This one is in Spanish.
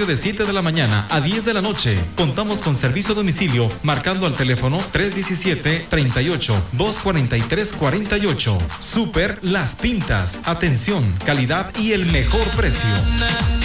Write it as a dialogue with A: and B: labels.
A: horario de 7 de la mañana a 10 de la noche. Contamos con servicio a domicilio marcando al teléfono 317-38-243-48. Super Las Pintas. Atención, calidad y el mejor precio.